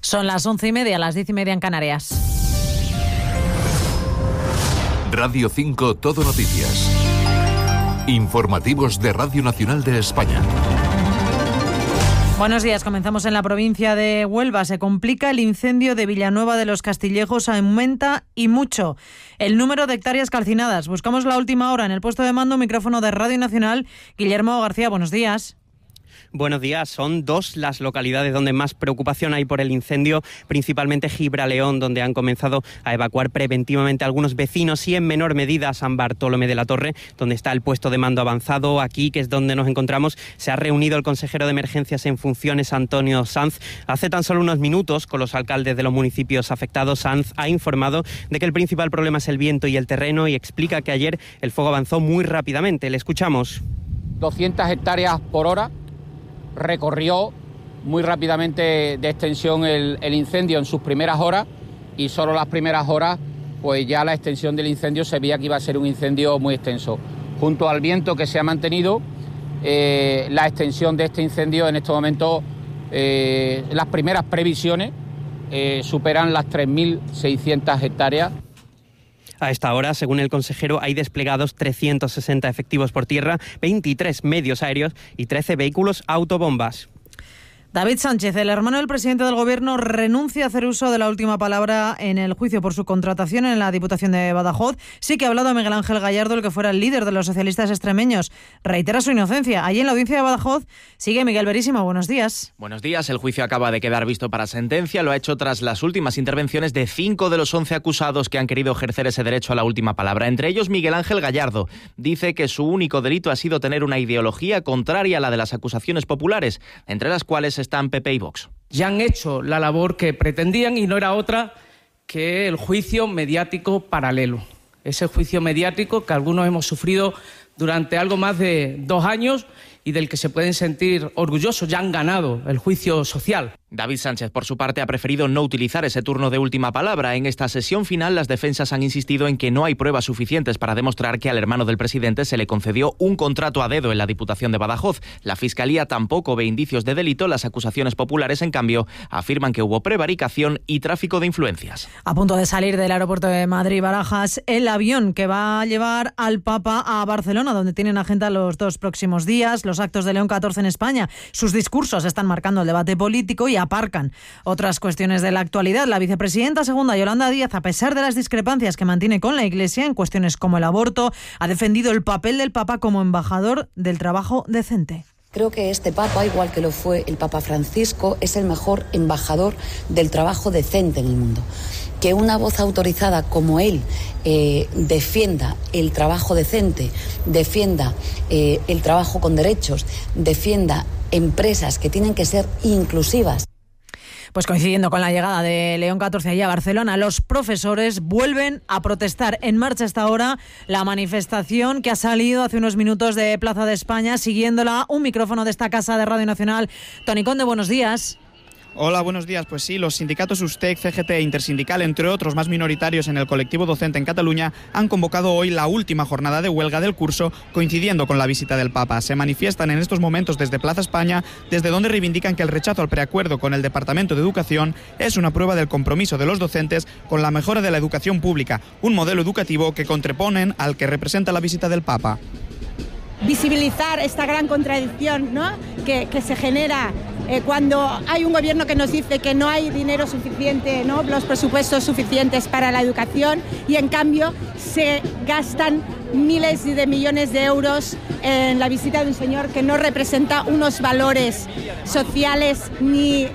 Son las 11:30, las 10:30 en Canarias. Radio 5 Todo Noticias. Informativos de Radio Nacional de España. Buenos días, comenzamos en la provincia de Huelva. Se complica el incendio de Villanueva de los Castillejos, aumenta y mucho el número de hectáreas calcinadas. Buscamos la última hora en el puesto de mando, micrófono de Radio Nacional. Guillermo García, buenos días. Buenos días. Son dos las localidades donde más preocupación hay por el incendio, principalmente Gibraleón, donde han comenzado a evacuar preventivamente a algunos vecinos, y en menor medida San Bartolomé de la Torre, donde está el puesto de mando avanzado. Aquí, que es donde nos encontramos, se ha reunido el consejero de Emergencias en funciones, Antonio Sanz. Hace tan solo unos minutos, con los alcaldes de los municipios afectados, Sanz ha informado de que el principal problema es el viento y el terreno, y explica que ayer el fuego avanzó muy rápidamente. Le escuchamos. 200 hectáreas por hora. Recorrió muy rápidamente de extensión el incendio en sus primeras horas, y solo las primeras horas pues ya la extensión del incendio se veía que iba a ser un incendio muy extenso. Junto al viento que se ha mantenido, la extensión de este incendio en estos momentos, las primeras previsiones superan las 3.600 hectáreas. A esta hora, según el consejero, hay desplegados 360 efectivos por tierra, 23 medios aéreos y 13 vehículos autobombas. David Sánchez, el hermano del presidente del Gobierno, renuncia a hacer uso de la última palabra en el juicio por su contratación en la Diputación de Badajoz. Sí que ha hablado a Miguel Ángel Gallardo, el que fuera el líder de los socialistas extremeños. Reitera su inocencia. Allí en la audiencia de Badajoz sigue Miguel Verísimo. Buenos días. Buenos días. El juicio acaba de quedar visto para sentencia. Lo ha hecho tras las últimas intervenciones de 5 de los 11 acusados que han querido ejercer ese derecho a la última palabra. Entre ellos, Miguel Ángel Gallardo. Dice que su único delito ha sido tener una ideología contraria a la de las acusaciones populares, entre las cuales están PP y Vox. Ya han hecho la labor que pretendían, y no era otra que el juicio mediático paralelo. Ese juicio mediático que algunos hemos sufrido durante algo más de 2 años y del que se pueden sentir orgullosos. Ya han ganado el juicio social. David Sánchez, por su parte, ha preferido no utilizar ese turno de última palabra. En esta sesión final, las defensas han insistido en que no hay pruebas suficientes para demostrar que al hermano del presidente se le concedió un contrato a dedo en la Diputación de Badajoz. La Fiscalía tampoco ve indicios de delito. Las acusaciones populares, en cambio, afirman que hubo prevaricación y tráfico de influencias. A punto de salir del aeropuerto de Madrid-Barajas, el avión que va a llevar al Papa a Barcelona, donde tienen agenda los 2 próximos días los actos de León XIV en España. Sus discursos están marcando el debate político y aparcan otras cuestiones de la actualidad. La vicepresidenta segunda, Yolanda Díaz, a pesar de las discrepancias que mantiene con la Iglesia en cuestiones como el aborto, ha defendido el papel del Papa como embajador del trabajo decente. Creo que este Papa, igual que lo fue el Papa Francisco, es el mejor embajador del trabajo decente en el mundo. Que una voz autorizada como él defienda el trabajo decente, defienda el trabajo con derechos, defienda empresas que tienen que ser inclusivas. Pues coincidiendo con la llegada de León XIV allí a Barcelona, los profesores vuelven a protestar. En marcha hasta ahora la manifestación que ha salido hace unos minutos de Plaza de España, siguiéndola un micrófono de esta casa de Radio Nacional. Toni Conde, buenos días. Hola, buenos días. Pues sí, los sindicatos USTEC, CGT e Intersindical, entre otros más minoritarios en el colectivo docente en Cataluña, han convocado hoy la última jornada de huelga del curso, coincidiendo con la visita del Papa. Se manifiestan en estos momentos desde Plaza España, desde donde reivindican que el rechazo al preacuerdo con el Departamento de Educación es una prueba del compromiso de los docentes con la mejora de la educación pública, un modelo educativo que contraponen al que representa la visita del Papa. Visibilizar esta gran contradicción, ¿no?, que se genera cuando hay un gobierno que nos dice que no hay dinero suficiente, ¿no?, los presupuestos suficientes para la educación, y en cambio se gastan miles de millones de euros en la visita de un señor que no representa unos valores sociales ni,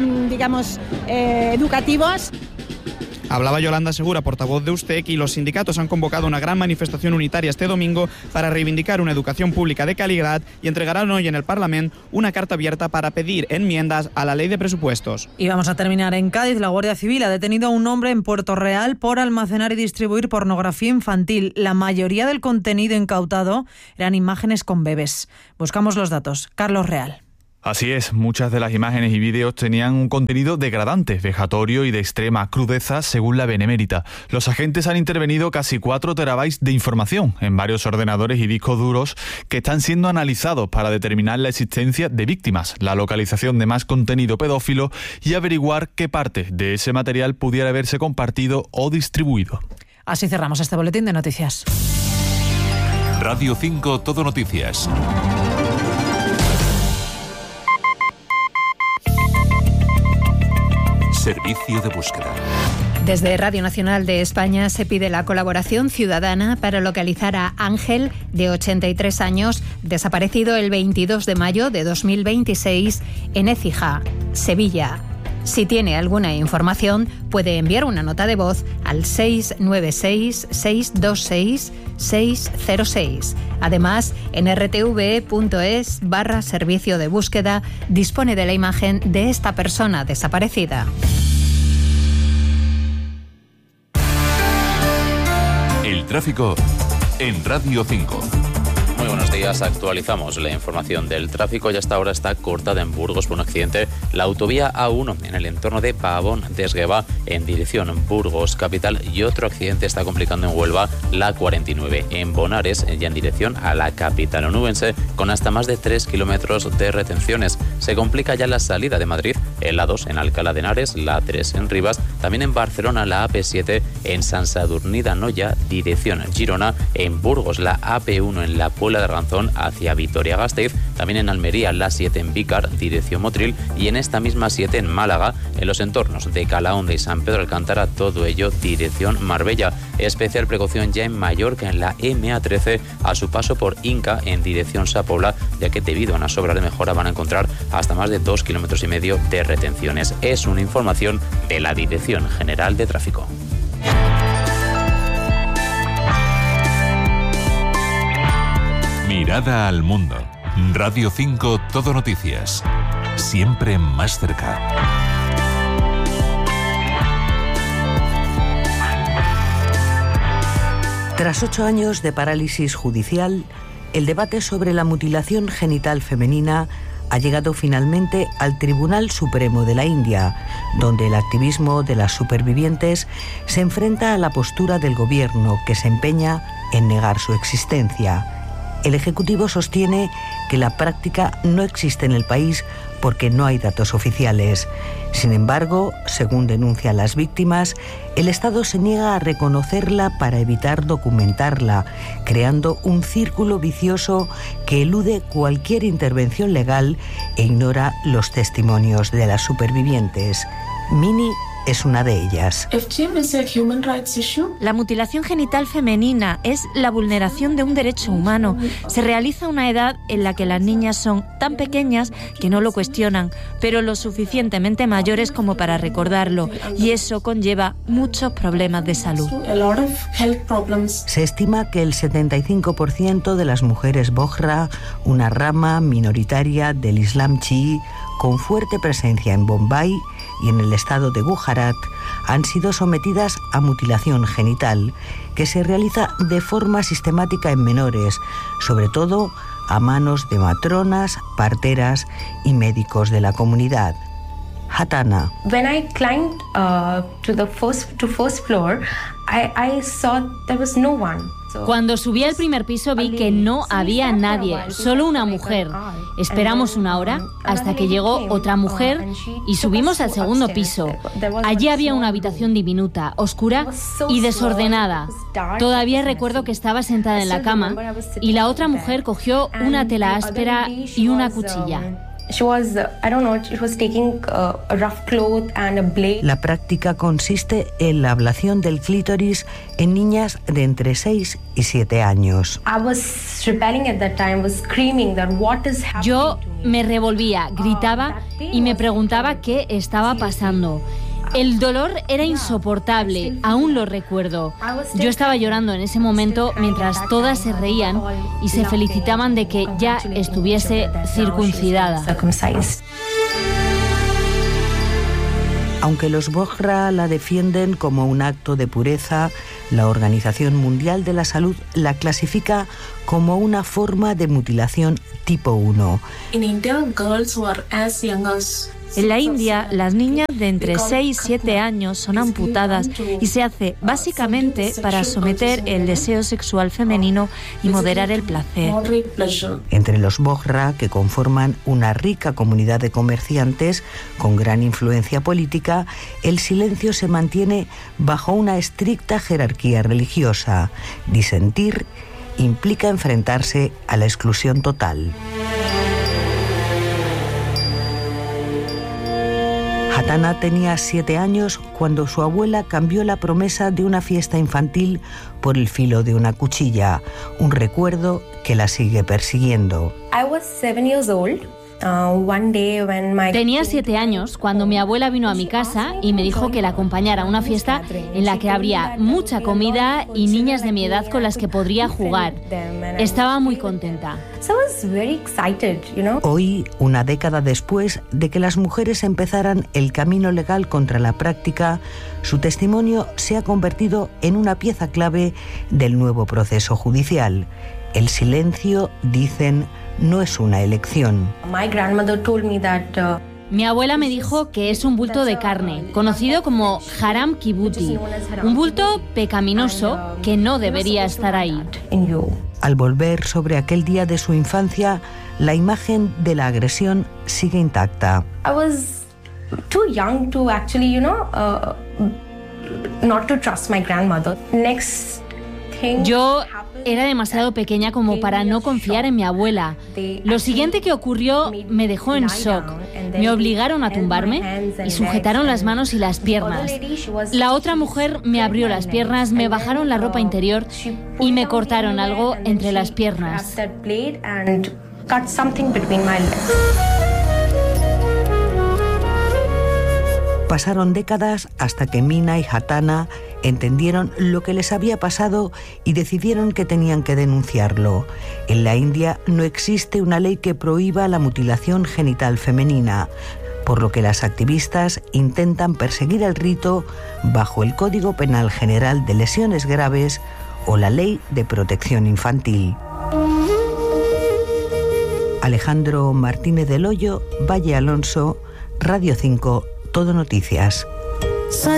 educativos. Hablaba Yolanda Segura, portavoz de USTEC, y los sindicatos han convocado una gran manifestación unitaria este domingo para reivindicar una educación pública de calidad y entregarán hoy en el Parlamento una carta abierta para pedir enmiendas a la ley de presupuestos. Y vamos a terminar en Cádiz. La Guardia Civil ha detenido a un hombre en Puerto Real por almacenar y distribuir pornografía infantil. La mayoría del contenido incautado eran imágenes con bebés. Buscamos los datos. Carlos Real. Así es, muchas de las imágenes y vídeos tenían un contenido degradante, vejatorio y de extrema crudeza, según la Benemérita. Los agentes han intervenido casi 4 terabytes de información en varios ordenadores y discos duros que están siendo analizados para determinar la existencia de víctimas, la localización de más contenido pedófilo y averiguar qué parte de ese material pudiera haberse compartido o distribuido. Así cerramos este boletín de noticias. Radio 5 Todo Noticias. Servicio de búsqueda. Desde Radio Nacional de España se pide la colaboración ciudadana para localizar a Ángel, de 83 años, desaparecido el 22 de mayo de 2026 en Écija, Sevilla. Si tiene alguna información, puede enviar una nota de voz al 696-626-606. Además, en rtv.es/servicio de búsqueda dispone de la imagen de esta persona desaparecida. El tráfico en Radio 5. Muy buenos días, actualizamos la información del tráfico y hasta ahora está cortada en Burgos por un accidente la autovía A1 en el entorno de Pavón de Esgueva en dirección Burgos capital, y otro accidente está complicando en Huelva la 49 en Bonares ya en dirección a la capital onubense con hasta más de 3 kilómetros de retenciones. Se complica ya la salida de Madrid en la 2 en Alcalá de Henares, la 3 en Rivas, también en Barcelona la AP7 en Sant Sadurní d'Anoia dirección Girona, en Burgos la AP1 en la Puebla de Arganzón hacia Vitoria-Gasteiz, también en Almería la 7 en Vícar, dirección Motril, y en esta misma 7 en Málaga, en los entornos de Calahonda y San Pedro Alcántara, todo ello dirección Marbella. Especial precaución ya en Mallorca, en la MA13, a su paso por Inca, en dirección Sa Pobla, ya que debido a unas obras de mejora van a encontrar hasta más de 2,5 kilómetros de retenciones. Es una información de la Dirección General de Tráfico. Mirada al mundo. Radio 5 Todo Noticias. Siempre más cerca. Tras 8 años de parálisis judicial, el debate sobre la mutilación genital femenina ha llegado finalmente al Tribunal Supremo de la India, donde el activismo de las supervivientes se enfrenta a la postura del gobierno, que se empeña en negar su existencia. El Ejecutivo sostiene que la práctica no existe en el país porque no hay datos oficiales. Sin embargo, según denuncian las víctimas, el Estado se niega a reconocerla para evitar documentarla, creando un círculo vicioso que elude cualquier intervención legal e ignora los testimonios de las supervivientes. Mini es una de ellas. La mutilación genital femenina es la vulneración de un derecho humano. Se realiza a una edad en la que las niñas son tan pequeñas que no lo cuestionan, pero lo suficientemente mayores como para recordarlo, y eso conlleva muchos problemas de salud. Se estima que el 75% de las mujeres Bohra, una rama minoritaria del Islam chií con fuerte presencia en Bombay y en el estado de Gujarat, han sido sometidas a mutilación genital, que se realiza de forma sistemática en menores, sobre todo a manos de matronas, parteras y médicos de la comunidad. Hatana. When I climbed to the first floor, I saw there was no one. Cuando subí al primer piso vi que no había nadie, solo una mujer. Esperamos una hora hasta que llegó otra mujer y subimos al segundo piso. Allí había una habitación diminuta, oscura y desordenada. Todavía recuerdo que estaba sentada en la cama y la otra mujer cogió una tela áspera y una cuchilla. La práctica consiste en la ablación del clítoris en niñas de entre 6 y 7 años. Yo me revolvía, gritaba y me preguntaba qué estaba pasando. El dolor era insoportable, aún lo recuerdo. Yo estaba llorando en ese momento mientras todas se reían y se felicitaban de que ya estuviese circuncidada. Aunque los Bohra la defienden como un acto de pureza, La Organización Mundial de la Salud la clasifica como una forma de mutilación tipo 1. En la India, las niñas de entre 6 y 7 años son amputadas y se hace básicamente para someter el deseo sexual femenino y moderar el placer. Entre los Bohra, que conforman una rica comunidad de comerciantes con gran influencia política, el silencio se mantiene bajo una estricta jerarquía religiosa. Disentir implica enfrentarse a la exclusión total. Hatana tenía 7 años cuando su abuela cambió la promesa de una fiesta infantil por el filo de una cuchilla, un recuerdo que la sigue persiguiendo. I was 7 years old. Tenía 7 años cuando mi abuela vino a mi casa y me dijo que la acompañara a una fiesta en la que habría mucha comida y niñas de mi edad con las que podría jugar. Estaba muy contenta. Hoy, una década después de que las mujeres empezaran el camino legal contra la práctica, su testimonio se ha convertido en una pieza clave del nuevo proceso judicial. El silencio, dicen, no es una elección. Mi abuela me dijo que es un bulto de carne, conocido como haram kibuti, un bulto pecaminoso que no debería estar ahí. Al volver sobre aquel día de su infancia, la imagen de la agresión sigue intacta. I was too young to actually, not to trust my grandmother. Yo era demasiado pequeña como para no confiar en mi abuela. Lo siguiente que ocurrió me dejó en shock. Me obligaron a tumbarme y sujetaron las manos y las piernas. La otra mujer me abrió las piernas, me bajaron la ropa interior y me cortaron algo entre las piernas. Pasaron décadas hasta que Mina y Hatana entendieron lo que les había pasado y decidieron que tenían que denunciarlo. En la India no existe una ley que prohíba la mutilación genital femenina, por lo que las activistas intentan perseguir el rito bajo el Código Penal General de Lesiones Graves o la Ley de Protección Infantil. Alejandro Martínez del Hoyo, Valle Alonso, Radio 5, Todo Noticias.